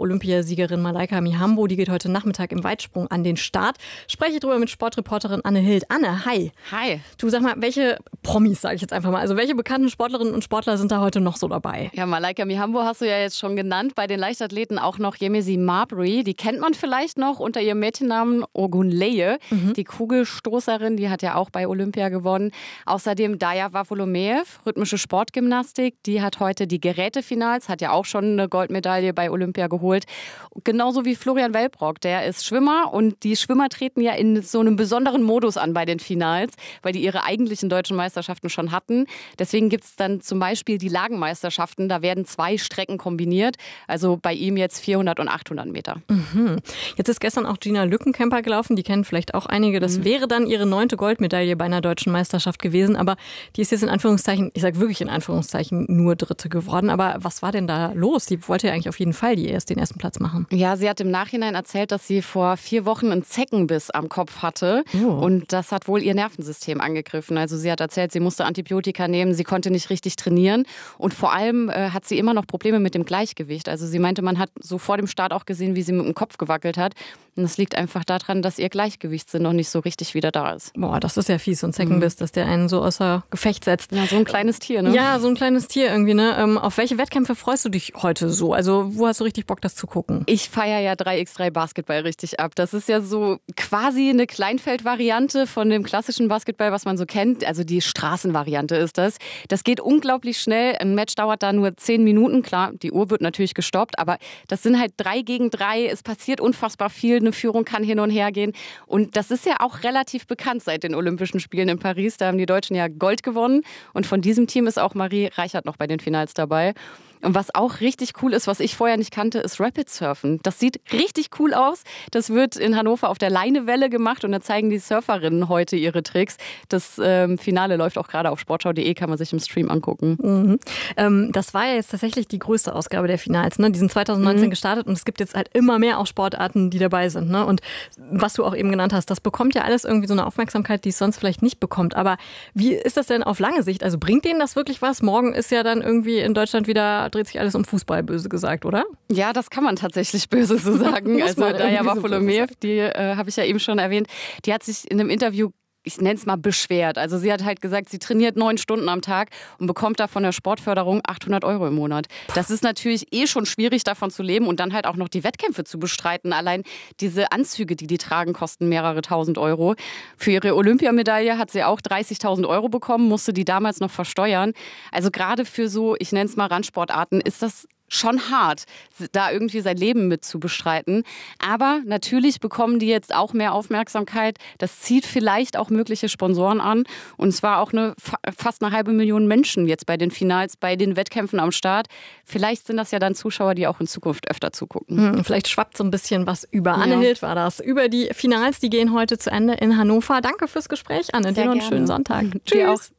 Olympiasiegerin Malaika Mihambo. Die geht heute Nachmittag im Weitsprung an den Start. Spreche ich drüber mit Sportreporterin Anne Hild. Anne, hi. Hi. Du, sag mal, welche Promis, sage ich jetzt einfach mal, also welche bekannten Sportlerinnen und Sportler sind da heute noch so dabei? Ja, Malaika Mihambo hast du ja jetzt schon genannt. Bei den Leichtathleten auch noch Yemisi Marbury. Die kennt man vielleicht noch unter ihrem Mädchennamen Ogunleye. Die Kugelstoßerin, die hat ja auch bei Olympia gewonnen. Außerdem Daya Wawolomeev, rhythmische Sportgymnastik. Die hat heute die Gerätefinals, hat ja auch schon eine Goldmedaille bei Olympia geholt. Genauso wie Florian Wellbrock, der ist Schwimmer. Und die Schwimmer treten ja in so einem besonderen Modus an bei den Finals, weil die ihre eigentlichen deutschen Meisterschaften schon hatten. Deswegen gibt es dann zum Beispiel die Lagenmeisterschaften. Da werden 2 Strecken kombiniert. Also bei ihm jetzt 400 und 800 Meter. Jetzt ist gestern auch Gina Lückenkämper gelaufen. Die kennen vielleicht auch einige. Das wäre dann ihre 9. Goldmedaille bei einer deutschen Meisterschaft gewesen. Aber die ist jetzt in Anführungszeichen, ich sage wirklich in Anführungszeichen, nur Dritte geworden. Aber was war denn da los? Die wollte ja eigentlich auf jeden Fall den ersten Platz machen. Ja, sie hat im Nachhinein erzählt, dass sie vor 4 Wochen einen Zeckenbiss am Kopf hatte. Und das hat wohl ihr Nervensystem angegriffen. Also sie hat erzählt, sie musste Antibiotika nehmen, sie konnte nicht richtig trainieren. Und vor allem hat sie immer noch Probleme mit dem Gleichgewicht. Also sie meinte, man hat so vor dem Start auch gesehen, wie sie mit dem Kopf gewackelt hat. Und das liegt einfach daran, dass ihr Gleichgewichtssinn noch nicht so richtig wieder da ist. Boah, das ist ja fies, so ein Zeckenbiss, dass der einen so außer Gefecht setzt. Ja, so ein kleines Tier, ne? Ja, so ein kleines Tier irgendwie, ne? Auf welche Wettkämpfe freust du dich heute so? Also wo hast du richtig Bock, das zu gucken? Ich feiere ja 3x3 Basketball richtig ab. Das ist ja so quasi eine Kleinfeldvariante von dem klassischen Basketball, was man so kennt. Also die Straßenvariante ist das. Das geht unglaublich schnell. Ein Match dauert da nur 10 Minuten. Klar, die Uhr wird natürlich gestoppt, aber das sind halt 3 gegen 3. Es passiert unfassbar viel. Eine Führung kann hin und her gehen. Und das ist ja auch relativ bekannt seit den Olympischen Spielen in Paris. Da haben die Deutschen ja Gold gewonnen. Und von diesem Team ist auch Marie Reichert noch bei den Finals dabei. Und was auch richtig cool ist, was ich vorher nicht kannte, ist Rapid Surfen. Das sieht richtig cool aus. Das wird in Hannover auf der Leinewelle gemacht und da zeigen die Surferinnen heute ihre Tricks. Das Finale läuft auch gerade auf sportschau.de, kann man sich im Stream angucken. Das war ja jetzt tatsächlich die größte Ausgabe der Finals, ne? Die sind 2019 gestartet und es gibt jetzt halt immer mehr auch Sportarten, die dabei sind, ne? Und was du auch eben genannt hast, das bekommt ja alles irgendwie so eine Aufmerksamkeit, die es sonst vielleicht nicht bekommt. Aber wie ist das denn auf lange Sicht? Also bringt denen das wirklich was? Morgen ist ja dann irgendwie in Deutschland wieder, dreht sich alles um Fußball, böse gesagt, oder? Ja, das kann man tatsächlich böse so sagen. Also Daya Wawolomeev, die habe ich ja eben schon erwähnt, die hat sich in einem Interview, ich nenne es mal, beschwert. Also sie hat halt gesagt, sie trainiert 9 Stunden am Tag und bekommt da von der Sportförderung 800 € im Monat. Das ist natürlich schon schwierig, davon zu leben und dann halt auch noch die Wettkämpfe zu bestreiten. Allein diese Anzüge, die tragen, kosten mehrere tausend Euro. Für ihre Olympiamedaille hat sie auch 30.000 € bekommen, musste die damals noch versteuern. Also gerade für so, ich nenne es mal Randsportarten, ist das schon hart, da irgendwie sein Leben mit zu bestreiten. Aber natürlich bekommen die jetzt auch mehr Aufmerksamkeit. Das zieht vielleicht auch mögliche Sponsoren an. Und es war auch fast eine halbe Million Menschen jetzt bei den Finals, bei den Wettkämpfen am Start. Vielleicht sind das ja dann Zuschauer, die auch in Zukunft öfter zugucken. Vielleicht schwappt so ein bisschen was über. Anne Hild war das. Über die Finals, die gehen heute zu Ende in Hannover. Danke fürs Gespräch, Anne. Dir noch einen schönen Sonntag. Tschüss.